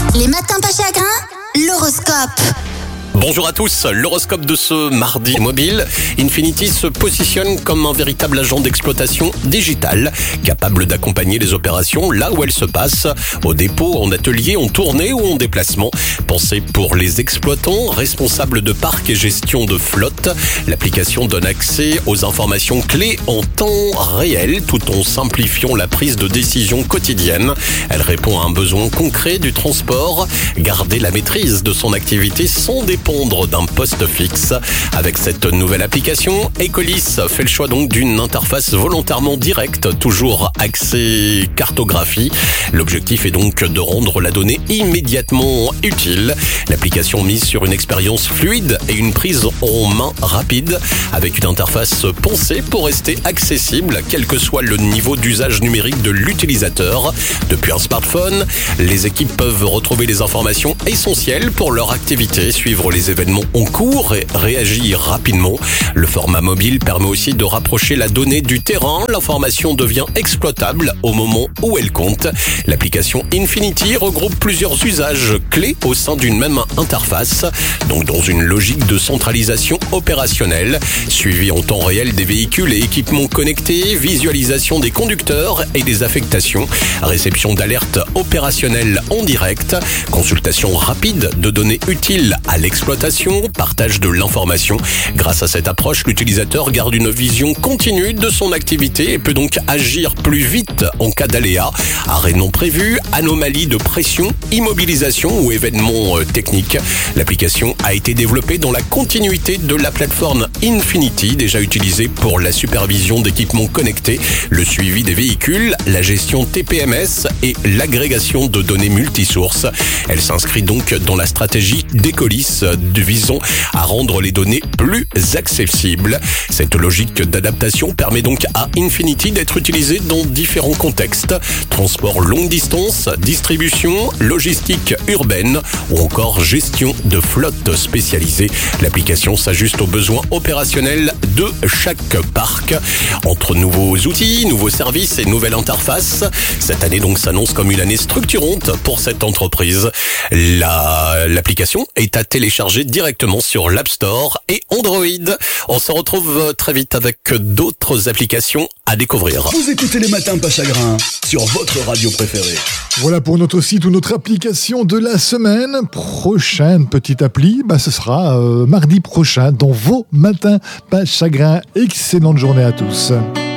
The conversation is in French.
Les matins pas chagrins, l'horoscope. Bonjour à tous, l'horoscope de ce mardi mobile. Infinity se positionne comme un véritable agent d'exploitation digital, capable d'accompagner les opérations là où elles se passent, au dépôt, en atelier, en tournée ou en déplacement. Pensée pour les exploitants, responsables de parcs et gestion de flotte, l'application donne accès aux informations clés en temps réel, tout en simplifiant la prise de décision quotidienne. Elle répond à un besoin concret du transport, garder la maîtrise de son activité sans dépendre d'un poste fixe. Avec cette nouvelle application, Ecolis fait le choix donc d'une interface volontairement directe, toujours axée cartographie. L'objectif est donc de rendre la donnée immédiatement utile. L'application mise sur une expérience fluide et une prise en main rapide, avec une interface pensée pour rester accessible, quel que soit le niveau d'usage numérique de l'utilisateur. Depuis un smartphone, les équipes peuvent retrouver les informations essentielles pour leur activité, suivre les événements en cours et réagir rapidement. Le format mobile permet aussi de rapprocher la donnée du terrain. L'information devient exploitable au moment où elle compte. L'application Infinity regroupe plusieurs usages clés au sein d'une même interface, donc dans une logique de centralisation opérationnelle, suivi en temps réel des véhicules et équipements connectés, visualisation des conducteurs et des affectations, réception d'alertes opérationnelles en direct, consultation rapide de données utiles à l'exploitation, partage de l'information. Grâce à cette approche, l'utilisateur garde une vision continue de son activité et peut donc agir plus vite en cas d'aléa, arrêt non prévu, anomalie de pression, immobilisation ou événement technique. L'application a été développée dans la continuité de la plateforme Infinity, déjà utilisée pour la supervision d'équipements connectés, le suivi des véhicules, la gestion TPMS et l'agrégation de données multisources. Elle s'inscrit donc dans la stratégie d'Ecolis visant à rendre les données plus accessibles. Cette logique d'adaptation permet donc à Infinity d'être utilisée dans différents contextes: transport longue distance, distribution, logistique urbaine ou encore gestion de flotte spécialisée. L'application s'ajuste aux besoins opérationnels de chaque parc. Entre nouveaux outils, nouveaux services et nouvelle interface, cette année donc s'annonce comme une année structurante pour cette entreprise. L'application est à télécharger directement sur l'App Store et Android. On se retrouve très vite avec d'autres applications à découvrir. Vous écoutez les matins pas chagrins sur votre radio préférée. Voilà pour notre site ou notre application de la semaine. Prochaine petite appli, ce sera mardi prochain dans vos matins pas chagrins. Excellente journée à tous.